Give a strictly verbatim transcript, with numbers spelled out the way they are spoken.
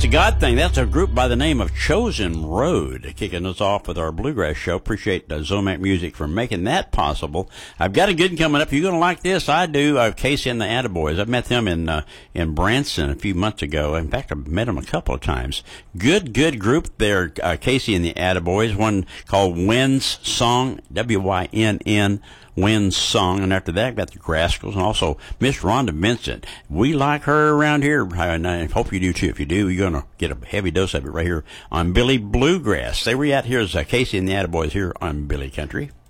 That's a God thing. That's a group by the name of Chosen Road, kicking us off with our Bluegrass show. Appreciate uh, Zomac Music for making that possible. I've got a good one coming up. You're going to like this. I do. Uh, Casey and the Attaboys. I met them in uh, in Branson a few months ago. In fact, I've met them a couple of times. Good, good group there. Uh, Casey and the Attaboys. One called Wynn's Song, W Y N N. Wynn's Song, and after that, I've got the Rascals, and also Miss Rhonda Vincent. We like her around here, and I hope you do too. If you do, you're going to get a heavy dose of it right here on Billy Bluegrass. Say we're at here is uh, Casey and the Attaboys here on Billy Country.